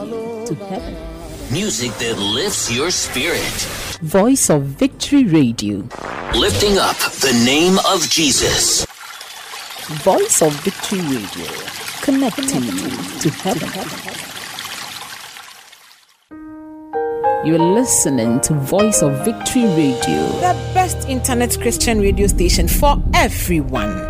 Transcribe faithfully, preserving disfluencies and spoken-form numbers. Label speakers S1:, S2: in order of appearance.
S1: to heaven.
S2: Music that lifts your spirit.
S1: Voice of Victory Radio.
S2: Lifting up the name of Jesus.
S1: Voice of Victory Radio. Connecting you to heaven. You're listening to Voice of Victory Radio,
S3: the best internet Christian radio station for everyone.